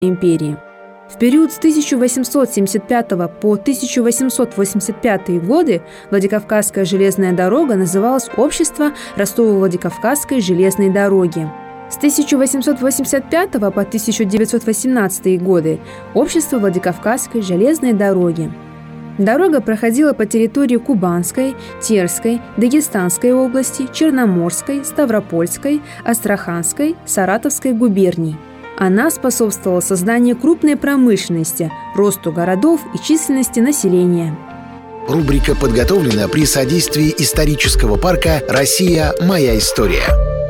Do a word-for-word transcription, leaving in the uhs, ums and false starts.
империи. В период с тысяча восемьсот семьдесят пятого по тысяча восемьсот восемьдесят пятый годы Владикавказская железная дорога называлась Общество Ростово-Владикавказской железной дороги. С тысяча восемьсот восемьдесят пятого по тысяча девятьсот восемнадцатый годы Общество Владикавказской железной дороги. Дорога проходила по территории Кубанской, Терской, Дагестанской области, Черноморской, Ставропольской, Астраханской, Саратовской губерний. Она способствовала созданию крупной промышленности, росту городов и численности населения. Рубрика подготовлена при содействии исторического парка «Россия. Моя история».